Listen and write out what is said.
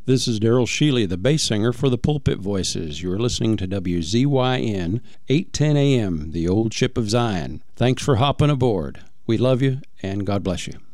This is Daryl Shealy, the bass singer for the Pulpit Voices. You're listening to WZYN 810 AM, the old ship of Zion. Thanks for hopping aboard. We love you, and God bless you.